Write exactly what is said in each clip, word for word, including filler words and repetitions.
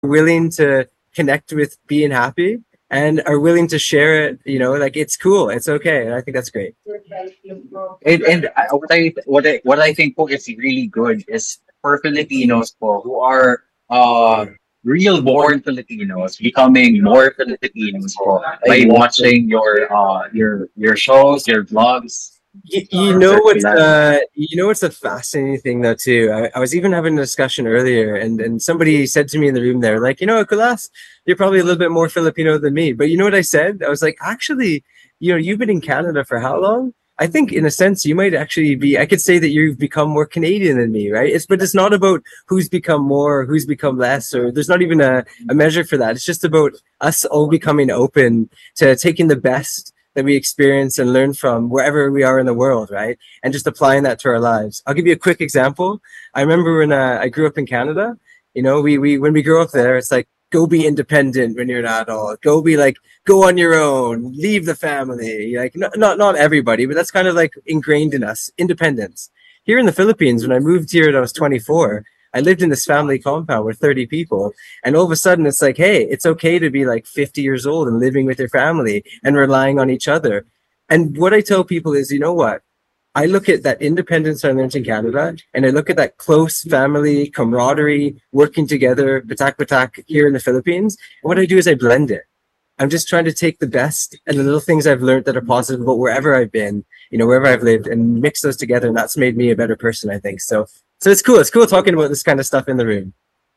willing to connect with being happy and are willing to share it, you know, like it's cool, it's okay. And I think that's great. And, and I- what I what I what I think po is really good is for Filipinos po who are uh real born Filipinos becoming more Filipinos po by watching your uh your your shows, your vlogs, You, you your know what's circular. uh you know what's a fascinating thing though too. I, I was even having a discussion earlier, and and somebody said to me in the room there, like, you know, Kulas, you're probably a little bit more Filipino than me. But you know what I said? I was like, actually, you know, you've been in Canada for how long? I think in a sense you might actually be. I could say that you've become more Canadian than me, right? It's but it's not about who's become more, who's become less, or there's not even a, a measure for that. It's just about us all becoming open to taking the best that we experience and learn from wherever we are in the world, right? And just applying that to our lives. I'll give you a quick example. I remember when uh, I grew up in Canada, you know, we, we, when we grow up there, it's like, go be independent when you're an adult. Go be like, go on your own, leave the family. Like, not, not, not everybody, but that's kind of like ingrained in us, independence. Here in the Philippines, when I moved here when I was twenty-four, I lived in this family compound with thirty people. And all of a sudden, it's like, hey, it's okay to be like fifty years old and living with your family and relying on each other. And what I tell people is, you know what? I look at that independence I learned in Canada, and I look at that close family camaraderie, working together, batak batak here in the Philippines. And what I do is I blend it. I'm just trying to take the best and the little things I've learned that are positive about wherever I've been, you know, wherever I've lived, and mix those together. And that's made me a better person, I think. So, so it's cool. It's cool talking about this kind of stuff in the room.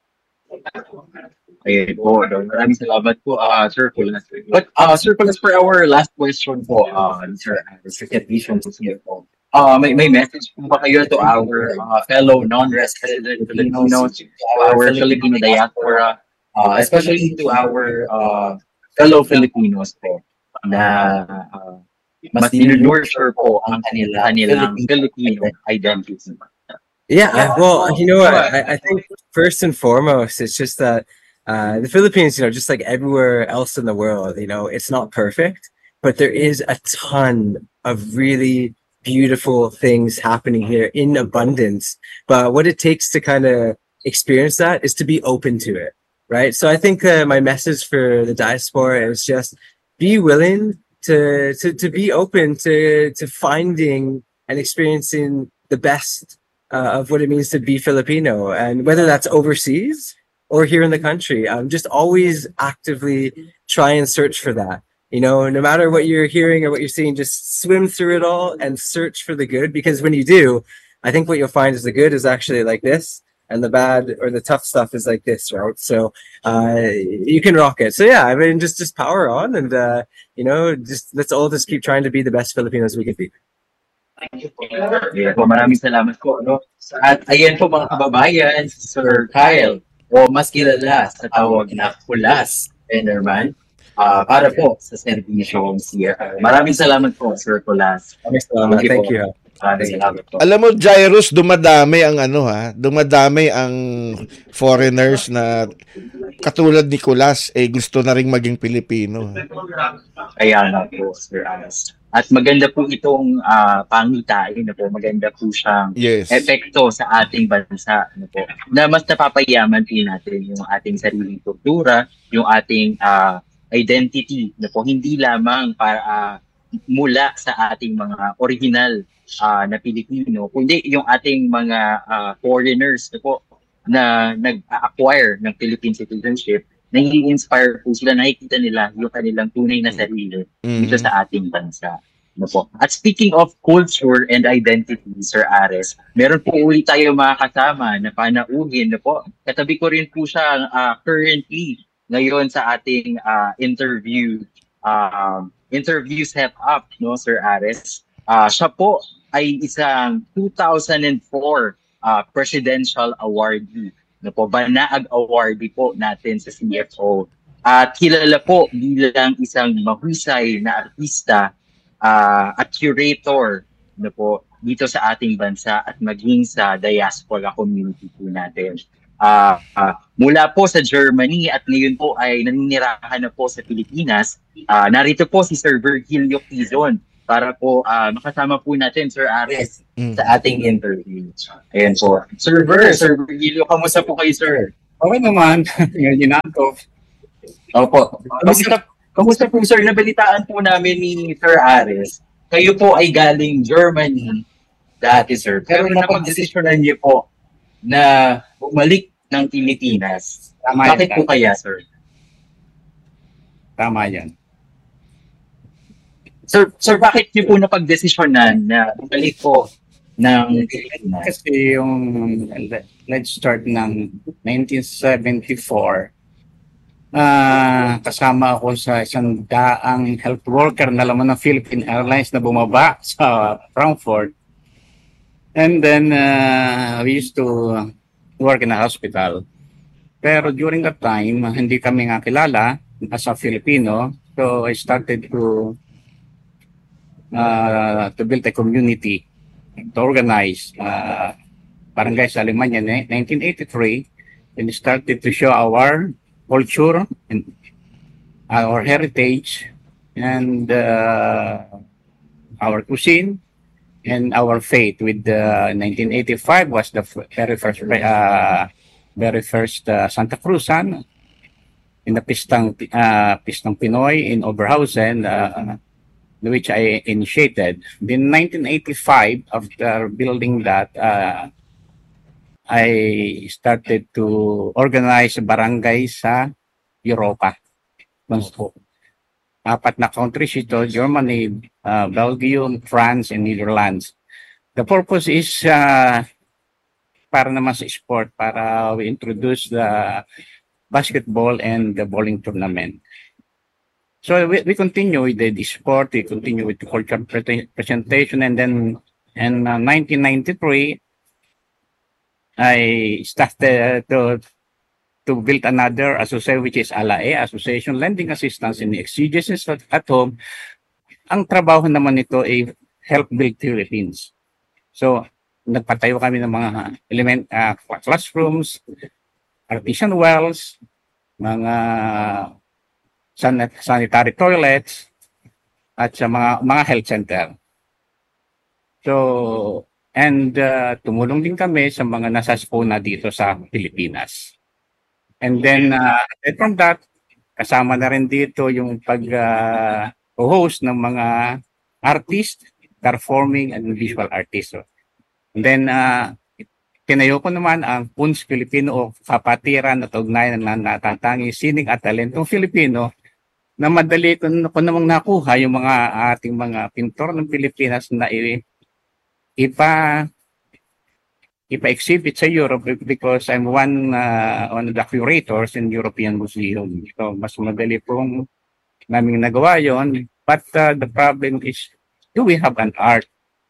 Ayun po, no? Maraming salamat po, uh, Sir Kulas. But, uh, Sir Kulas, for our last question po, uh, Sir, Sir Vision po siya po. Uh, may, may message po ba kayo to our uh, fellow non-resident Filipinos, to our Filipino diaspora, uh, especially to our uh, fellow Filipinos po, na uh, mas dinunurture po ang kanilang, kanilang Filipino identity. Yeah, I, well, you know what? I, I think first and foremost, it's just that uh, the Philippines, you know, just like everywhere else in the world, you know, it's not perfect, but there is a ton of really beautiful things happening here in abundance. But what it takes to kind of experience that is to be open to it, right? So I think uh, my message for the diaspora is just be willing to to to be open to to finding and experiencing the best uh, of what it means to be Filipino, and whether that's overseas or here in the country. Um, just always actively try and search for that. You know, no matter what you're hearing or what you're seeing, just swim through it all and search for the good. Because when you do, I think what you'll find is the good is actually like this, and the bad or the tough stuff is like this, right? So uh, you can rock it. So yeah, I mean, just just power on, and uh, you know, just let's all just keep trying to be the best Filipinos we can be. Yeah, po, maraming salamat po. No? At ayan po mga kababayan, si Sir Kyle, o mas kilala sa tawag na Kulas Enderman, uh, para po sa serbisyong C F R. Maraming salamat po, Sir Kulas. Salamat. Thank you. Maraming salamat po. Alam mo, Jairus, dumadami ang ano ha, dumadami ang foreigners na katulad ni Kulas, eh gusto na ring maging Pilipino. Kaya na po, Sir Anas. At maganda po itong uh, pangitain na po, maganda po siyang yes. epekto sa ating bansa na po, na mas napapayaman din natin yung ating sariling kultura, yung ating uh, identity na po, hindi lamang para uh, mula sa ating mga original uh, na Pilipino, kundi yung ating mga uh, foreigners na po na nag-acquire ng Philippine citizenship, nai-inspire po sila, nakikita nila yung kanilang tunay na sarili mm-hmm. dito sa ating bansa. No po. At speaking of culture and identity, Sir Ares, meron po ulit tayo mga kasama na panauhin. No po. Katabi ko rin po siya uh, currently ngayon sa ating uh, interview uh, interview setup, no, Sir Ares. Uh, siya po ay isang two thousand four uh, presidential awardee. No po, Banaag Awardee po natin sa C F O. At kilala po bilang isang mahusay na artista uh, at curator no po, dito sa ating bansa at maging sa diaspora community po natin. Uh, uh, mula po sa Germany at ngayon po ay naninirahan na po sa Pilipinas. Uh, narito po si Sir Virgilio Quizon para po uh, makasama po natin, Sir Ares, mm. sa ating interview. Ayan po. Sir Ver, Sir Virgilio, kamusta po kayo, sir? Okay naman. Ngayon inantok. Opo. Kamusta, kamusta po sir? Nabalitaan po namin ni Sir Ares. Kayo po ay galing Germany dati sir. Pero napag-desisyonan niyo po na bumalik ng Pilipinas. Tama Bakit yan. po kaya sir? Tama yan. Sir, sir bakit niyo po napag-desisyonan na bumalik po ng Pilipinas? Kasi yung, let's start ng nineteen seventy-four, ah kasama ako sa isang daang health worker na laman ng Philippine Airlines na bumaba sa Frankfurt. And then, uh, we used to work in a hospital. Pero during that time, hindi kami nga kilala as a Filipino. So, I started to uh, to build a community, to organize uh, barangay sa Alemanya. nineteen eighty-three, and started to show our culture and our heritage and uh, our cuisine and our faith. With uh, nineteen eighty-five was the f- very first uh, very first uh, Santa Cruzan in the Pistang uh, Pistang Pinoy in Oberhausen, uh, which I initiated. In nineteen eighty-five, after building that, uh, I started to organize barangay sa Europa. Apat na countries ito: Germany, uh, Belgium, France, and Netherlands. The purpose is uh, para naman sa sport, para we introduce the basketball and the bowling tournament. So we, we continue with the, the sport, we continue with the cultural pre- presentation, and then in uh, nineteen ninety-three, I started to to build another association, which is A L A E, Association Lending Assistance in Exegesis at, at Home. Ang trabaho naman nito ay help build Philippines. So nagpatayo kami ng mga element uh, classrooms, artisan wells, mga san- sanitary toilets, at sa mga mga health center. So, and uh, tumulong din kami sa mga nasaspona dito sa Pilipinas. And then, uh, and from that, kasama na rin dito yung pag-host uh, ng mga artist, performing and visual artists. And then, uh, tinayo ko naman ang P U N S Filipino o Kapatiran at Ugnayan na Natatangi Sining at Talentong Filipino, na madali ko, ko namang nakuha yung mga ating mga pintor ng Pilipinas na i- ipa ipa-exhibit sa Europe, because I'm one uh, one of the curators in European Museum. So mas madali pong namin nagawa yon. But uh, the problem is, do we have an art?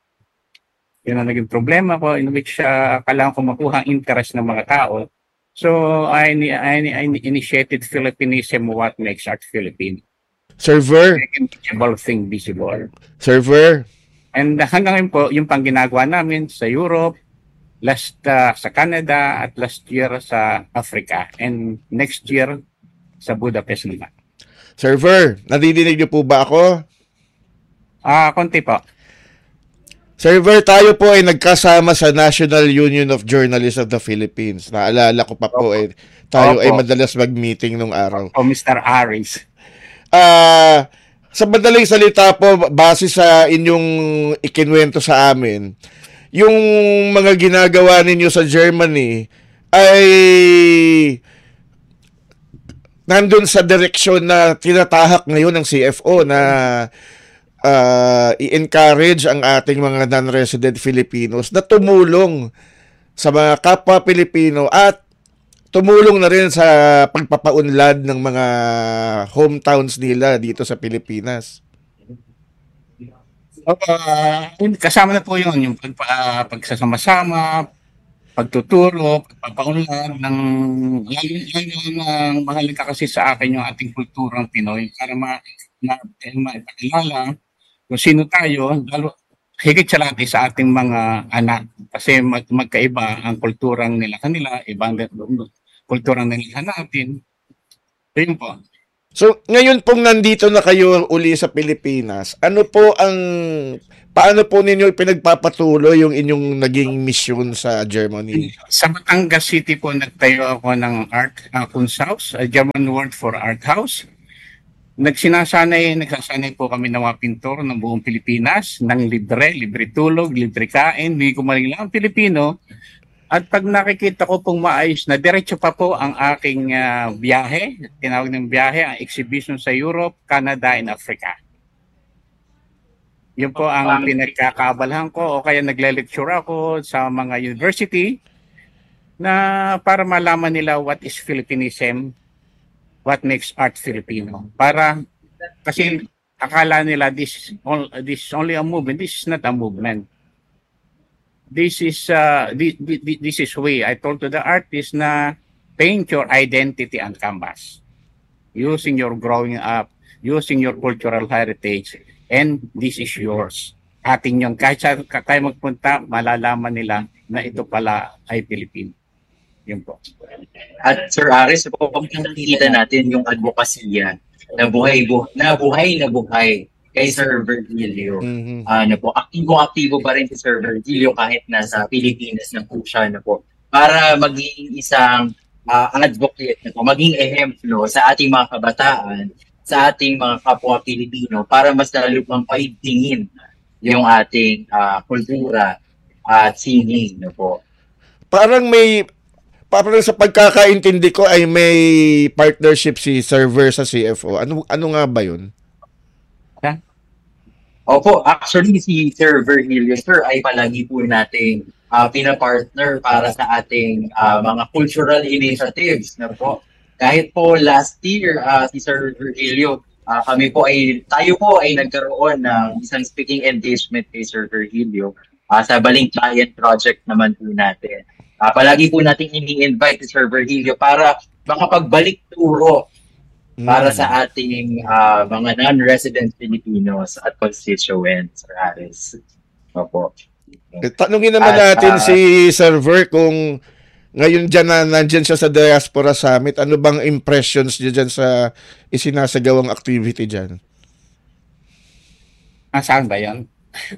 Yun ang naging problema ko, in which uh, kailangan ko makuha ang interest ng mga tao. So I, I, I initiated Philippinism, what makes art Philippine. Server. Invisible thing visible. Server. And hanggang ngayon po, yung pang ginagawa namin sa Europe, last uh, sa Canada, at last year sa Africa, and next year sa Budapest naman. Server, nadidinig niyo po ba ako? Ah, uh, konti po. Server, tayo po ay nagkasama sa National Union of Journalists of the Philippines. Naalala ko pa po eh, tayo Opo. ay madalas mag-meeting nung araw. O Mister Aris. Ah, uh, sa madaling salita po, base sa inyong ikinwento sa amin, yung mga ginagawa ninyo sa Germany ay nandun sa direksyon na tinatahak ngayon ng C F O na Uh, i-encourage ang ating mga non-resident Filipinos na tumulong sa mga kapwa Pilipino at tumulong na rin sa pagpapaunlad ng mga hometowns nila dito sa Pilipinas. Uh, kasama na po yun, yung pagpa, pagsasama-sama, pagtuturo, pagpapaunlad ng ng mahalaga kasi sa akin yung ating kulturang Pinoy, para ma na maipakilala kung sino tayo, lalo higit sa lahat sa ating mga anak, kasi mag, magkaiba ang kulturang nila kanila, ibang kulturang nila natin. So yun po. So, ngayon pong nandito na kayo uli sa Pilipinas, ano po ang, paano po ninyo pinagpapatuloy yung inyong naging misyon sa Germany? Sa Batangas City po nagtayo ako ng Art uh, Kunsthaus, a German word for art house. Nagsinasanay, nagsasanay po kami ng mga pintor ng buong Pilipinas, ng libre, libre tulog, libre kain, hindi ko lang ang Pilipino. At pag nakikita ko pong maayos na, diretso pa po ang aking uh, biyahe, tinawag ng biyahe, ang exhibition sa Europe, Canada, and Africa. Yun po ang pinagkakaabalahan ko o kaya nagle-lecture ako sa mga university na para malaman nila what is Filipinism, what makes art Filipino. Para, kasi akala nila this, this is only a movement, this is not a movement. This is uh, this, this is way I told to the artist na paint your identity on canvas using your growing up, using your cultural heritage, and this is yours. Atin yung kahit sa tayo magpunta, malalaman nila na ito pala ay Pilipino. Yun po. At Sir Aris, po, pag nakikita natin yung advokasya na buhay, bu na buhay na buhay kay Sir Virgilio. Mhm. Ano po, aktibo-aktibo pa rin si Sir Virgilio kahit nasa Pilipinas na po siya na po. Para maging isang uh, advocate na po, maging ehemplo sa ating mga kabataan, sa ating mga kapwa Pilipino para mas lalo pang paigtingin yung ating uh, kultura at singing na po. Parang may, parang sa pagkakaintindi ko ay may partnership si Server sa C F O. Ano, ano nga ba yun? Opo, actually si Sir Virgilio, sir, ay palagi po nating uh, pinapartner para sa ating uh, mga cultural initiatives na po. Kahit po last year, uh, si Sir Virgilio, uh, kami po ay, tayo po ay nagkaroon ng isang speaking engagement kay Sir Virgilio uh, sa Balikbayan project naman po natin. Uh, palagi po nating ini-invite si Sir Virgilio para makapagbalik turo para sa ating uh, mga non-resident Filipinos at constituents, Sir Aris. Opo. Eh, tanungin naman At, natin uh, si Server kung ngayon dyan na nandyan siya sa Diaspora Summit, ano bang impressions niya dyan sa isinasagawang activity dyan? Ah, saan ba yan?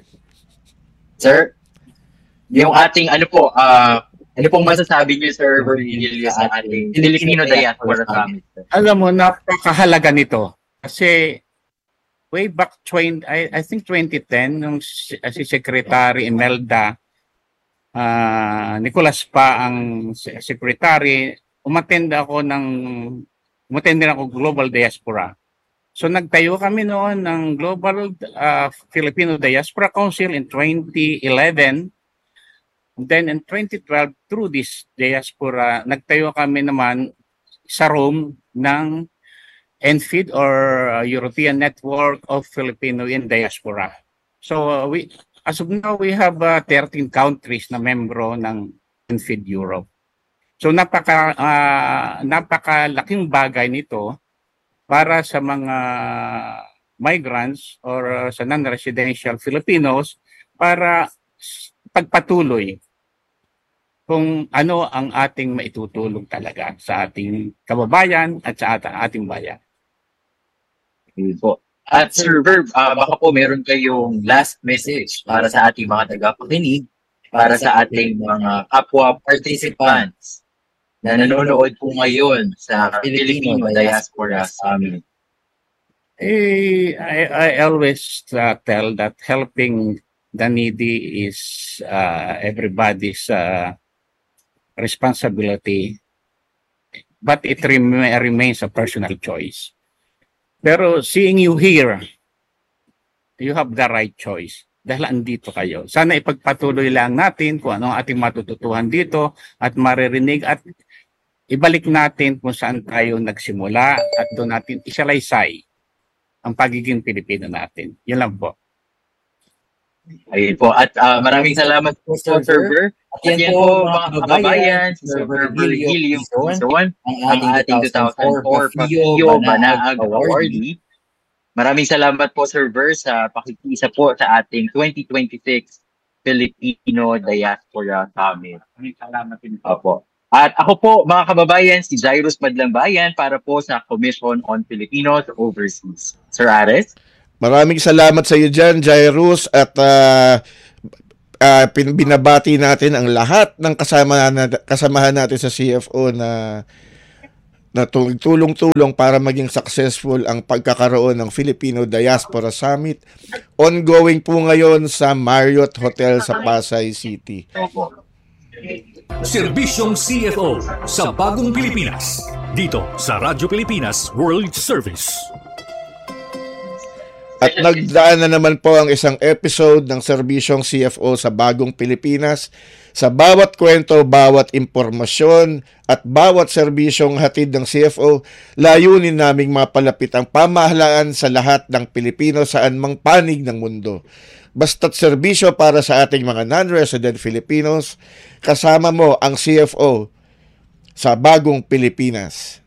Sir, yung ating ano po, uh, ano pong masasabi niyo, Sir Virgilio, sa ating Filipino Diaspora Summit? Alam mo, napakahalaga nito. Kasi way back, twenty, I, I think twenty ten, nung si, si Secretary Imelda uh, Nicolas pa ang secretary, umattend ako ng, umattend din ako Global Diaspora. So nagtayo kami noon ng Global uh, Filipino Diaspora Council in twenty eleven. Then in twenty twelve, through this diaspora, nagtayo kami naman sa Rome ng N F I D or uh, European Network of Filipino in Diaspora. So uh, we, as of now, we have uh, thirteen countries na membro ng N F I D Europe. So napaka uh, napakalaking bagay nito para sa mga migrants or uh, sa non-residential Filipinos para pagpatuloy kung ano ang ating maitutulong talaga sa ating kababayan at sa ating bayan. Po. At Sir Verb, uh, baka po meron kayong last message para sa ating mga tagapakinig, para sa ating mga kapwa participants na nanonood po ngayon sa Filipino Diaspora Summit. Eh, I, I always uh, tell that helping the needy is uh, everybody's uh, responsibility, but it rem remains a personal choice. Pero seeing you here, you have the right choice dahil andito kayo. Sana ipagpatuloy lang natin kung ano ang ating matututuhan dito at maririnig at ibalik natin kung saan tayo nagsimula at doon natin isalaysay ang pagiging Pilipino natin. Yun lang po. Ayun po. At uh, maraming salamat po, Sir Ver. At yan po, mga kababayan, si Sir Virgilio Quezon, ang ating two thousand four Papio Banaag Awardee. Maraming salamat po, Sir Ver, sa pakikisa po sa ating twenty twenty-six Filipino Diaspora Summit. Maraming salamat din po. Opo. At ako po, mga kababayan, si Jairus Madlambayan para po sa Commission on Filipinos Overseas. Sir Ares? Maraming salamat sa iyo dyan, Jairus, at uh, uh, binabati natin ang lahat ng kasama na, kasamahan natin sa C F O na na tulong-tulong para maging successful ang pagkakaroon ng Filipino Diaspora Summit. Ongoing po ngayon sa Marriott Hotel sa Pasay City. Serbisyong C F O sa Bagong Pilipinas. Dito sa Radyo Pilipinas World Service. At nagdaan na naman po ang isang episode ng Serbisyong C F O sa Bagong Pilipinas. Sa bawat kwento, bawat impormasyon at bawat serbisyong hatid ng C F O, layunin naming mapalapit ang pamahalaan sa lahat ng Pilipino saan mang panig ng mundo. Basta't serbisyo para sa ating mga non-resident Filipinos, kasama mo ang C F O sa Bagong Pilipinas.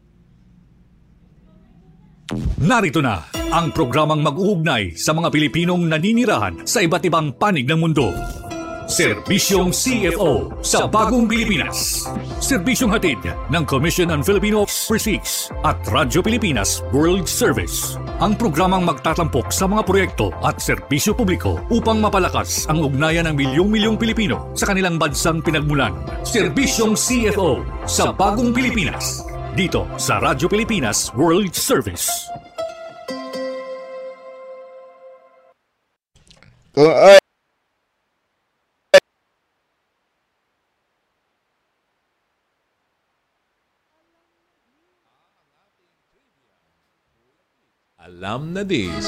Narito na ang programang mag-uugnay sa mga Pilipinong naninirahan sa iba't ibang panig ng mundo. Serbisyong C F O sa Bagong Pilipinas. Serbisyong hatid ng Commission on Filipino Overseas at Radyo Pilipinas World Service. Ang programang magtatampok sa mga proyekto at serbisyo publiko upang mapalakas ang ugnayan ng milyong-milyong Pilipino sa kanilang bansang pinagmulan. Serbisyong C F O sa Bagong Pilipinas. Dito sa Radyo Pilipinas World Service. Kung, ay, Alam na this.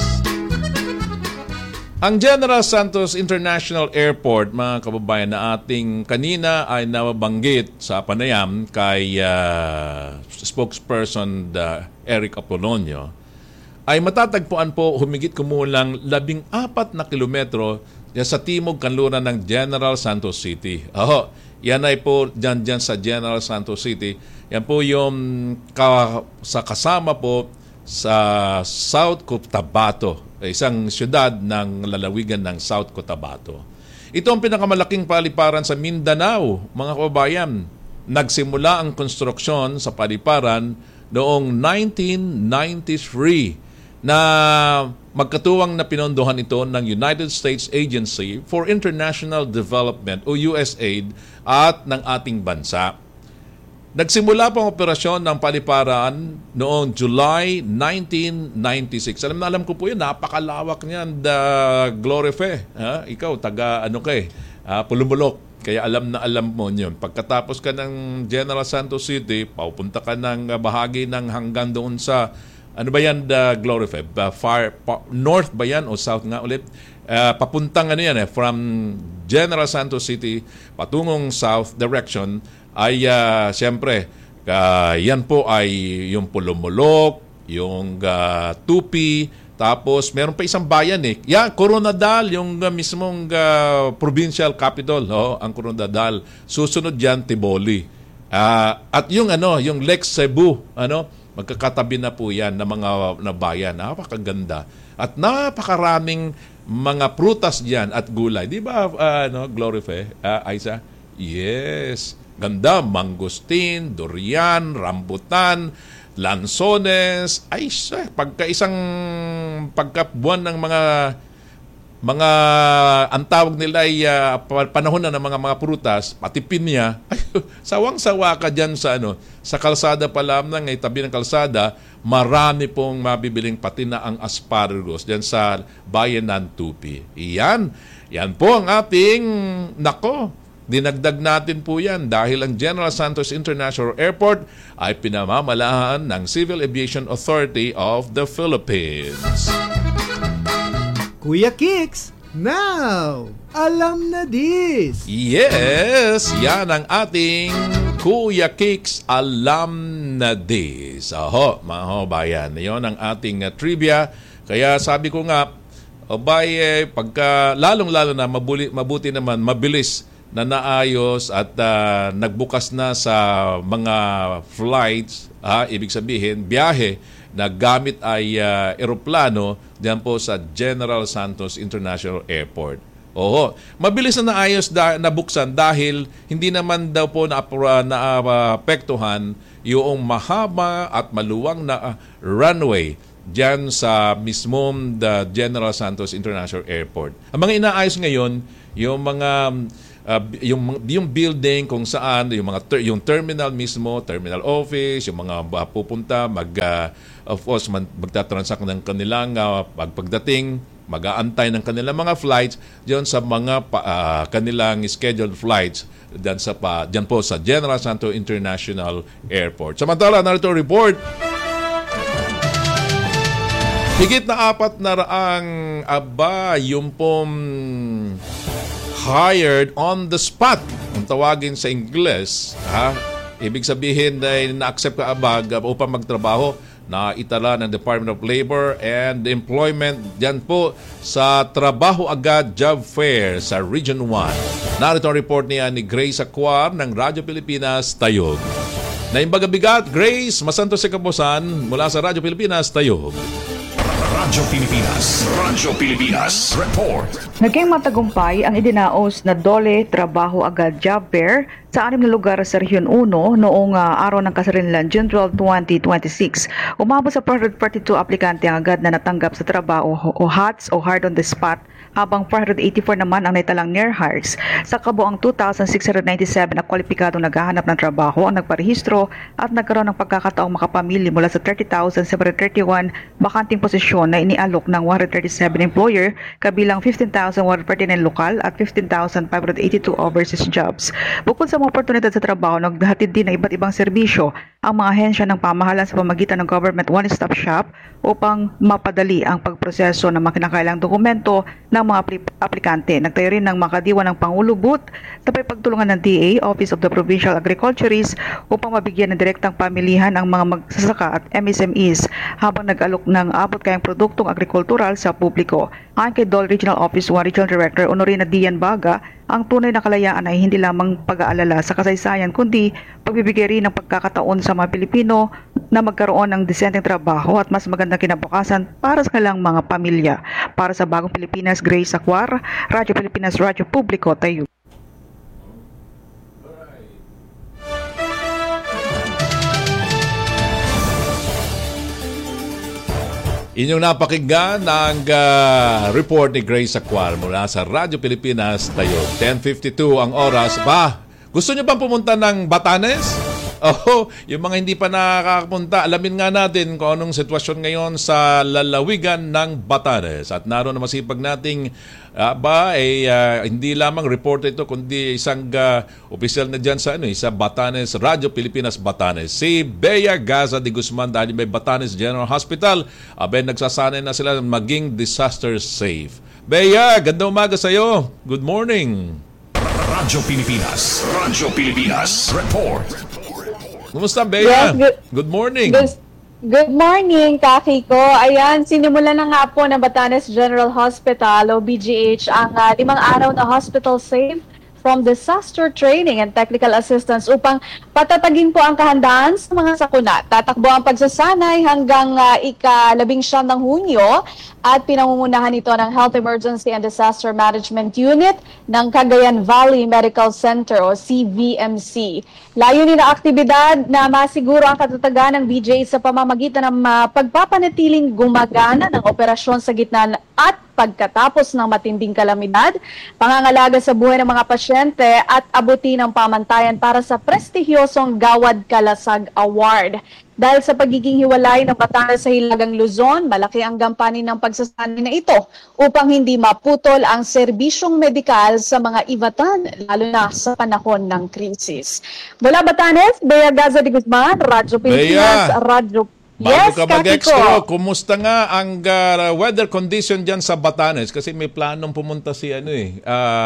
Ang General Santos International Airport, mga kababayan, na ating kanina ay nabanggit sa panayam kay uh, spokesperson uh, Eric Apolonio, ay matatagpuan po humigit kumulang labing apat na kilometro sa timog kanluran ng General Santos City. Oh, yan ay po dyan, dyan sa General Santos City. Yan po yung ka, sa kasama po sa South Cotabato, isang syudad ng lalawigan ng South Cotabato. Ito ang pinakamalaking paliparan sa Mindanao, mga kababayan. Nagsimula ang konstruksyon sa paliparan noong nineteen ninety-three na magkatuwang na pinondohan ito ng United States Agency for International Development o U S A I D at ng ating bansa. Nagsimula po ang operasyon ng paliparan noong July nineteen ninety-six. Alam na alam ko po yun, napakalawak niyan, the Glorife. Ha? Ikaw, taga ano kay, uh, Pulumulok. Kaya alam na alam mo yun. Pagkatapos ka ng General Santos City, paupunta ka ng bahagi ng hanggang doon sa, ano ba yan, the Glorife? Uh, far, pa, north ba yan o south nga ulit? Uh, papuntang ano yan eh, from General Santos City patungong south direction, ay uh, siyempre, uh, yan po ay yung Pulumulok, yung uh, Tupi, tapos meron pa isang bayan eh. Yan, Coronadal, yung uh, mismong uh, provincial capital, oh, ang Coronadal. Susunod yan, Tiboli. Uh, at yung ano, yung Lex Cebu, ano, magkakatabi na po yan na mga na bayan. Napakaganda. At napakaraming mga prutas diyan at gulay. Di ba, uh, ano, Glorife, uh, Aiza? Yes. Ganda, mangustin, durian, rambutan, lansones. Ay, siya, pagka isang pagkabuan ng mga mga ang tawag nila ay uh, panahon na ng mga mga prutas, pati pinya. Ay, sawang-sawa ka diyan sa ano, sa kalsada pa lamang, ay tabi ng kalsada, marami pong mabibiling pati na ang asparagus diyan sa bayan ng Tupi. Iyan, yan po ang ating nako. Dinagdag natin po yan dahil ang General Santos International Airport ay pinamamalaan ng Civil Aviation Authority of the Philippines. Kuya Kicks, now, alam na this! Yes, yan ang ating Kuya Kicks, alam na this. Oho, mga bayan, yon ang ating uh, trivia. Kaya sabi ko nga, obay, eh, pagka lalong-lalo na mabuli, mabuti naman, mabilis na naayos at uh, nagbukas na sa mga flights, ha, ibig sabihin, biyahe na gamit ay uh, eroplano diyan po sa General Santos International Airport. Oo. Mabilis na naayos da, nabuksan dahil hindi naman daw po naapektuhan yung mahaba at maluwang na uh, runway dyan sa mismong the General Santos International Airport. Ang mga inaayos ngayon, yung mga uh, yung yung building kung saan yung mga ter- yung terminal mismo, terminal office, yung mga uh, pupunta mag uh, of course man, magtatransact ng kanilang uh, pagpagdating, mag-aantay ng kanilang mga flights diyan sa mga uh, kanilang scheduled flights diyan sa pa diyan po sa General Santos International Airport. Samantala, narito report. Higit na apat na raang aba yung pong hired on the spot. Kung tawagin sa Ingles, ha? Ibig sabihin ay na-accept ka abag upang magtrabaho na itala ng Department of Labor and Employment dyan po sa Trabaho Agad Job Fair sa Region one. Narito ang report niya ni Grace Acuar ng Radyo Pilipinas, Tayog. Naimbagabigat, Grace, masantos sa kapusan mula sa Radyo Pilipinas, Tayog. Radyo Pilipinas, Radyo Pilipinas, report. Naging matagumpay ang idinaos na Dole Trabaho Agad Job Fair sa anim na lugar sa Region one noong uh, araw ng Kasarinlan, June twelfth, twenty twenty-six. Umabot sa four hundred forty-two aplikante ang agad na natanggap sa trabaho o H A T S o Hard on the Spot, habang four hundred eighty-four naman ang naitalang near hires. Sa kabuang two thousand six hundred ninety-seven na kwalipikadong naghahanap ng trabaho ang nagparehistro at nagkaroon ng pagkakataong makapamili mula sa thirty thousand seven hundred thirty-one bakanting posisyon na inialok ng one hundred thirty-seven employer, kabilang fifteen thousand one hundred forty-nine lokal at fifteen thousand five hundred eighty-two overseas jobs. Bukod sa mga oportunidad sa trabaho, nagdahatid din ng iba't ibang serbisyo ang mga ahensya ng pamahalaan sa pamagitan ng Government One-Stop Shop upang mapadali ang pagproseso ng mga kinakailangang dokumento ng mga aplikante. Nagtayo rin ng makadiwa ng Pangulo Booth sa pagtulungan ng D A, Office of the Provincial Agriculturist, upang mabigyan ng direktang pamilihan ang mga magsasaka at M S M Es habang nag-alok ng abot kayang produktong agrikultural sa publiko. Ayon kay Dole Regional Office one Regional Director Honorina Dian Baga, ang tunay na kalayaan ay hindi lamang pag-aalala sa kasaysayan kundi pagbibigay rin ng pagkakataon sa mga Pilipino na magkaroon ng disenteng trabaho at mas magandang kinabukasan para sa kanilang mga pamilya. Para sa Bagong Pilipinas, Grace Acuar, Radyo Pilipinas, Radyo Publiko, Tayo. Inyong napakinggan ang uh, report ni Grace Acuar mula sa Radyo Pilipinas, Tayog. ten fifty-two ang oras. Ba, gusto nyo bang pumunta ng Batanes? Oh, yung mga hindi pa nakakapunta, alamin nga natin kung anong sitwasyon ngayon sa lalawigan ng Batanes. At naroon na masipag nating uh, ba, eh, uh, hindi lamang report ito, kundi isang uh, opisyal na dyan sa, ano, sa Batanes, Radyo Pilipinas Batanes. Si Bea Gaza de Guzman, dahil may Batanes General Hospital, abay nagsasanay na sila maging disaster safe. Bea, ganda umaga sa'yo. Good morning. Radyo Pilipinas, Radyo Pilipinas, report. Kumusta, Bea? Yes, good, good morning. Good, good morning, Kaki ko. Ayan, sinimulan na nga po ng Batanes General Hospital o B G H ang uh, limang araw na hospital safe from disaster training and technical assistance upang patatagin po ang kahandaan sa mga sakuna. Tatakbo ang pagsasanay hanggang uh, ika-labing siyam ng Hunyo at pinangungunahan ito ng Health Emergency and Disaster Management Unit ng Cagayan Valley Medical Center o C V M C. Layunin na aktibidad na masiguro ang katatagan ng B J sa pamamagitan ng uh, pagpapanatiling gumagana ng operasyon sa gitna at pagkatapos ng matinding kalamidad, pangangalaga sa buhay ng mga pasyente at abutin ng pamantayan para sa prestigyosong Gawad Kalasag Award. Dahil sa pagiging hiwalay ng Batanes sa Hilagang Luzon, malaki ang gampanin ng pagsasanay na ito upang hindi maputol ang serbisyong medikal sa mga ibatan, lalo na sa panahon ng krisis. Mula Batanes, Bea Gaza de Guzman, Radyo Pilipinas, Radyo Bago yes, ka mag-extra, kumusta nga ang uh, weather condition dyan sa Batanes? Kasi may planong pumunta si ano eh,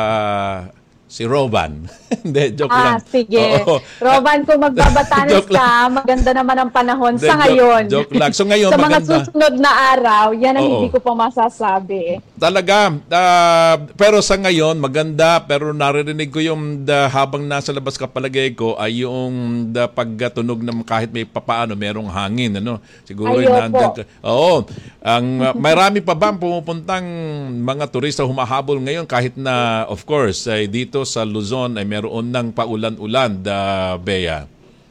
uh, si Roban. Hindi, joke ah, lang. sige. Oo. Roban, kung magbabatanes ka, maganda naman ang panahon De, sa ngayon. Joke, joke lang. So ngayon, sa mga maganda. susunod na araw, yan ang Oo. hindi ko pa masasabi. talaga. Uh, pero sa ngayon, maganda. Pero naririnig ko yung the, habang nasa labas kapalagay ko ay yung the, pagtunog ng kahit may papaano, merong hangin. Ano? Siguro yung nandiyan ka. Oo. Ang, uh, marami pa ba pumupuntang mga turista humahabol ngayon kahit na, of course, ay dito sa Luzon ay meron ng paulan-ulan, da, Bea?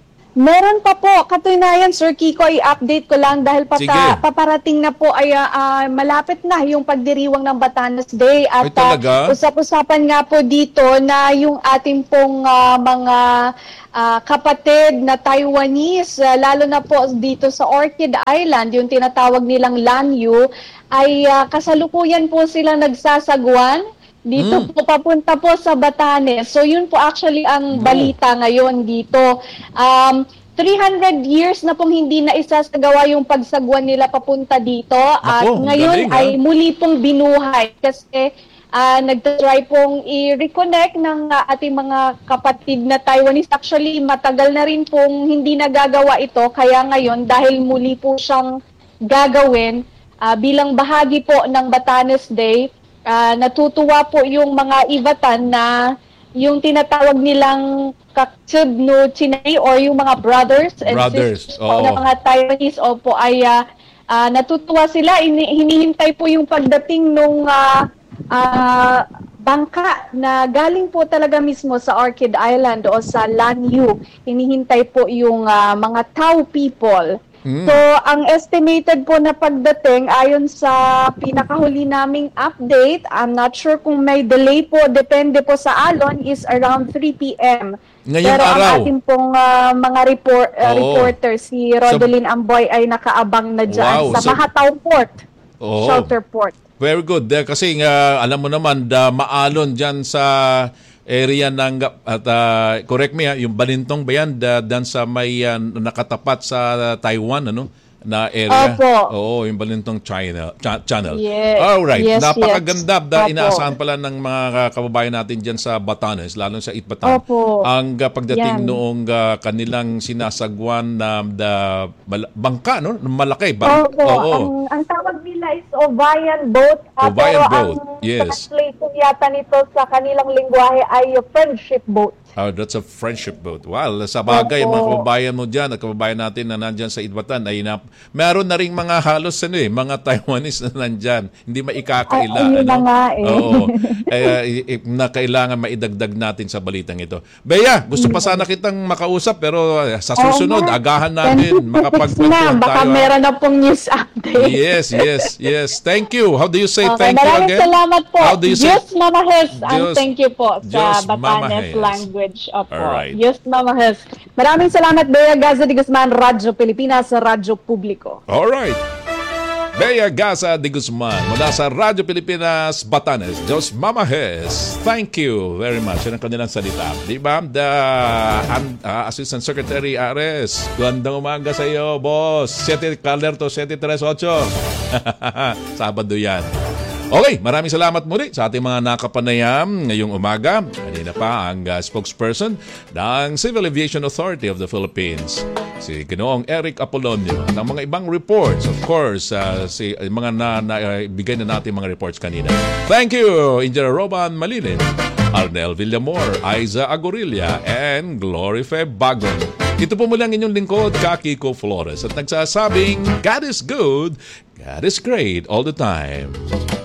Meron pa po, katunayan Sir Kiko, i-update ko lang dahil pata, paparating na po ay uh, malapit na yung pagdiriwang ng Batanes Day at uh, usap-usapan nga po dito na yung ating pong uh, mga uh, kapatid na Taiwanese, uh, lalo na po dito sa Orchid Island, yung tinatawag nilang Lanyu, ay uh, kasalukuyan po sila nagsasagwan. Dito mm. po, papunta po sa Batanes. So yun po actually ang balita ngayon dito. Um, three hundred years na pong hindi na isasagawa yung pagsagwan nila papunta dito. At Ako, ngayon galing, ay muli pong binuhay kasi uh, nagtry pong i-reconnect ng uh, ating mga kapatid na Taiwanese. Actually, matagal na rin pong hindi nagagawa ito. Kaya ngayon, dahil muli po siyang gagawin uh, bilang bahagi po ng Batanes Day, Uh, natutuwa po yung mga Ivatan na yung tinatawag nilang Kaktsub no Chinay or yung mga brothers and brothers. sisters po na mga Taiwanese opo ay uh, uh, natutuwa sila. Ini- hinihintay po yung pagdating nung uh, uh, bangka na galing po talaga mismo sa Orchid Island o sa Lanyu. Hinihintay po yung uh, mga Tao people. Mm. So, ang estimated po na pagdating ayon sa pinakahuli naming update, I'm not sure kung may delay po, depende po sa alon, is around three p.m. Ngayong Pero araw. ang ating pong uh, mga report, uh, reporter, si Rodeline so, Amboy ay nakaabang na dyan wow. sa so, Mahataw Port, oh. Shelter Port. Very good. Uh, kasi uh, alam mo naman, uh, maalon dyan sa area ng, at uh, correct me, yung Balintong ba yan, da, dan sa may uh, nakatapat sa Taiwan, ano, na area? Opo. Oo, yung Balintong China, cha- channel. Yes. Alright, yes, napakaganda. Yes. Da, inaasahan pala ng mga kababayan natin dyan sa Batanes, lalo sa Itbatan. Opo. Ang uh, pagdating Yan. noong uh, kanilang sinasagwan na uh, mal- bangka, no? Malaki. Bang- Opo. Oo. Ang, ang tawag nila is Ovian boat. Uh, Ovian pero boat, ang yes. translation yata nito sa kanilang lingwahe ay friendship boat. Oh, that's a friendship boat. Well, sa bagay, Opo. mga kababayan mo dyan at kababayan natin na nandyan sa Itbatan, ay na, meron na rin mga halos ano, eh, mga Taiwanese na nandyan. Hindi maikakaila. Ay, ano? na nga eh. Oo. Eh, na kailangan maidagdag natin sa balitang ito. Bea, gusto pa sana kitang makausap pero sa susunod, oh, agahan natin makapagkwentuhan tayo. Baka meron na pong news update. Yes, yes, yes. Thank you. How do you say okay, thank you again? Maraming salamat po. How do you say? Diyos Mamahes. And Diyos, thank you po Diyos sa Batanes Mamahes. language. Opo. Alright. Diyos Mamahes. Maraming salamat, Bea Gaza de Guzman, Radyo Pilipinas, Radyo Publiko. Alright. Bea Gaza de Guzman mula sa Radyo Pilipinas, Batanes. Diyos Mamahes. Thank you very much. Yan ang kanilang salita. Di ba? The uh, Assistant Secretary Ares. Gandang umaga sa iyo, boss. Sete Calerto, sete tres ocho. Sabado yan. Okay, maraming salamat muli sa ating mga nakapanayam ngayong umaga. Kanina pa ang uh, spokesperson ng Civil Aviation Authority of the Philippines, si Ginoong Eric Apolonio. At ang mga ibang reports, of course, uh, si uh, mga na, na, uh, bigay na natin mga reports kanina. Thank you, Engineer Roban Malinin, Arnel Villamor, Aiza Agorilla, and Glory Fe Bagon. Ito po muli ang inyong lingkod, Kiko Flores, at nagsasabing, God is good, God is great all the time.